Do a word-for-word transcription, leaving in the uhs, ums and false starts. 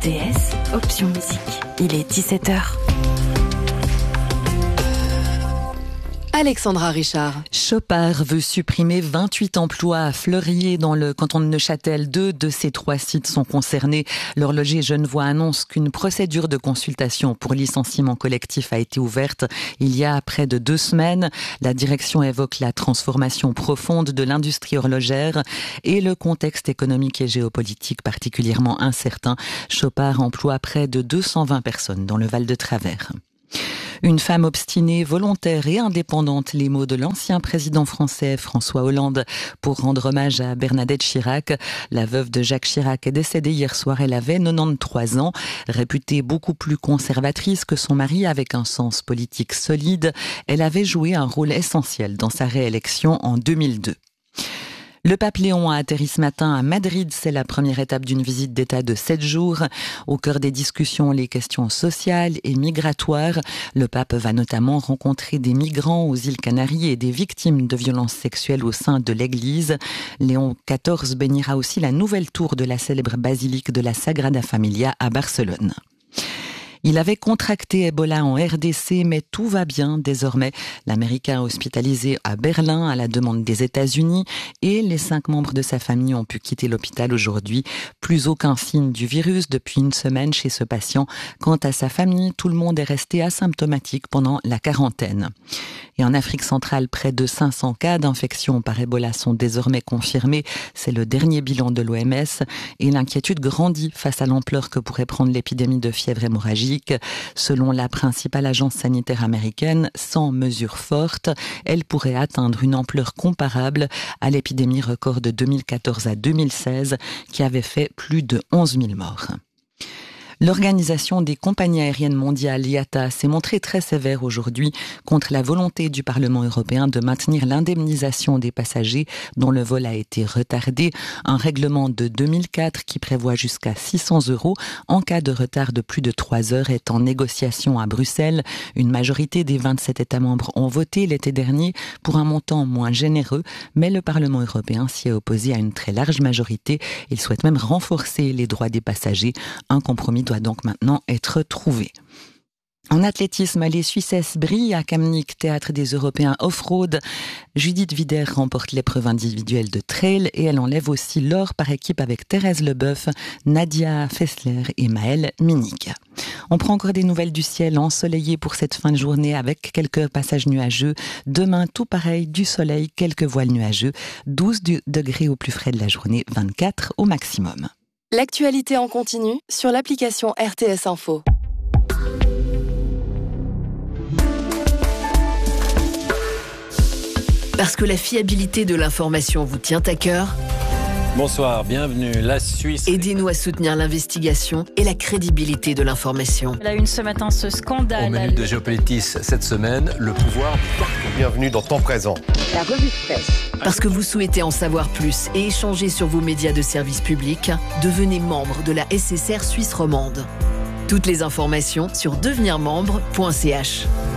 T S, option musique. Il est dix-sept heures. Alexandra Richard. Chopard veut supprimer vingt-huit emplois à Fleurier dans le canton de Neuchâtel. Deux de ces trois sites sont concernés. L'horloger genevois annonce qu'une procédure de consultation pour licenciement collectif a été ouverte il y a près de deux semaines. La direction évoque la transformation profonde de l'industrie horlogère et le contexte économique et géopolitique particulièrement incertain. Chopard emploie près de deux cent vingt personnes dans le Val de Travers. Une femme obstinée, volontaire et indépendante, les mots de l'ancien président français François Hollande pour rendre hommage à Bernadette Chirac. La veuve de Jacques Chirac est décédée hier soir, elle avait quatre-vingt-treize ans. Réputée beaucoup plus conservatrice que son mari avec un sens politique solide, elle avait joué un rôle essentiel dans sa réélection en deux mille deux. Le pape Léon a atterri ce matin à Madrid. C'est la première étape d'une visite d'État de sept jours. Au cœur des discussions, les questions sociales et migratoires. Le pape va notamment rencontrer des migrants aux îles Canaries et des victimes de violences sexuelles au sein de l'Église. Léon quatorze bénira aussi la nouvelle tour de la célèbre basilique de la Sagrada Familia à Barcelone. Il avait contracté Ebola en R D C, mais tout va bien désormais. L'Américain hospitalisé à Berlin à la demande des États-Unis et les cinq membres de sa famille ont pu quitter l'hôpital aujourd'hui. Plus aucun signe du virus depuis une semaine chez ce patient. Quant à sa famille, tout le monde est resté asymptomatique pendant la quarantaine. Et en Afrique centrale, près de cinq cents cas d'infection par Ebola sont désormais confirmés. C'est le dernier bilan de l'O M S et l'inquiétude grandit face à l'ampleur que pourrait prendre l'épidémie de fièvre hémorragique. Selon la principale agence sanitaire américaine, sans mesures fortes, elle pourrait atteindre une ampleur comparable à l'épidémie record de deux mille quatorze à deux mille seize qui avait fait plus de onze mille morts. L'Organisation des compagnies aériennes mondiales, I A T A, s'est montrée très sévère aujourd'hui contre la volonté du Parlement européen de maintenir l'indemnisation des passagers dont le vol a été retardé. Un règlement de deux mille quatre qui prévoit jusqu'à six cents euros en cas de retard de plus de trois heures est en négociation à Bruxelles. Une majorité des vingt-sept États membres ont voté l'été dernier pour un montant moins généreux, mais le Parlement européen s'y est opposé à une très large majorité. Il souhaite même renforcer les droits des passagers. Un compromis doit donc maintenant être trouvé. En athlétisme, les Suissesses brillent à Kamnik, théâtre des Européens off-road. Judith Wider remporte l'épreuve individuelle de trail et elle enlève aussi l'or par équipe avec Thérèse Leboeuf, Nadia Fessler et Maëlle Minig. On prend encore des nouvelles du ciel ensoleillé pour cette fin de journée avec quelques passages nuageux. Demain, tout pareil, du soleil, quelques voiles nuageux, douze degrés au plus frais de la journée, vingt-quatre au maximum. L'actualité en continu sur l'application R T S Info. Parce que la fiabilité de l'information vous tient à cœur. Bonsoir, bienvenue. La Suisse. Aidez-nous à soutenir l'investigation et la crédibilité de l'information. La une ce matin, ce scandale. Au menu de Géopolitis cette semaine, le pouvoir du carton. Bienvenue dans Temps Présent. La revue de presse. Parce que vous souhaitez en savoir plus et échanger sur vos médias de service public, devenez membre de la S S R Suisse romande. Toutes les informations sur devenir membre point c h.